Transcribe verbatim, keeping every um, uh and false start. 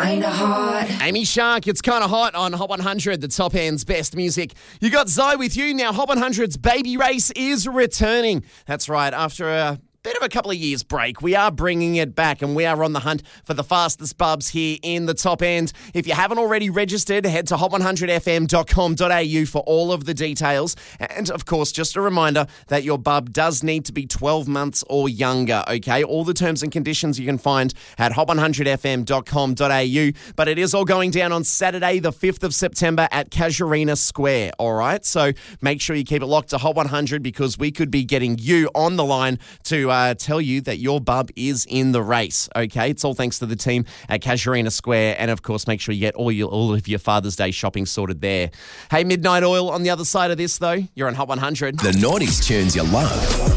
kinda hot. Amy Shark, it's kind of hot on Hot one hundred, the top end's best music. You got Zoe with you. Now, Hot one hundred's baby race is returning. That's right, after a bit of a couple of years break, we are bringing it back and we are on the hunt for the fastest bubs here in the top end. If you haven't already registered, head to hot one hundred f m dot com dot a u for all of the details. And of course, just a reminder that your bub does need to be twelve months or younger, okay? All the terms and conditions you can find at hot one hundred f m dot com dot a u. But it is all going down on Saturday, the fifth of September at Casuarina Square, all right? So make sure you keep it locked to Hot one hundred because we could be getting you on the line to Uh, tell you that your bub is in the race, okay? It's all thanks to the team at Casuarina Square, and of course, make sure you get all your all of your Father's Day shopping sorted there. Hey, Midnight Oil on the other side of this, though. You're on Hot one hundred. The nineties tunes you love.